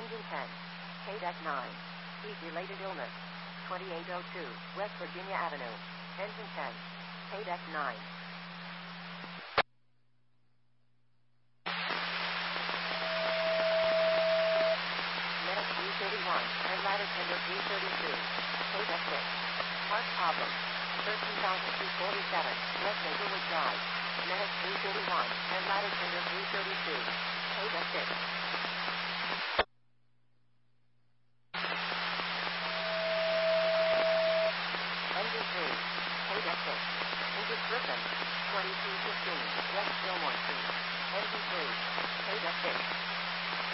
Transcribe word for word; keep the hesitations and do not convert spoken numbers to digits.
Engine ten. K-Deck nine. Heat-related illness. twenty-eight oh two West Virginia Avenue. Engine ten. K-Deck nine. Medic three thirty-one and ladder tender three thirty-two. K-Deck six. Part problem. thirteen thousand two hundred forty-seven West Maplewood Drive. Medic three thirty-one and ladder tender three thirty-two. K-Deck six. Engine three. K-Deck six. Engine Griffin. twenty-two fifteen West Gilmore Street. Engine three. K-Deck six.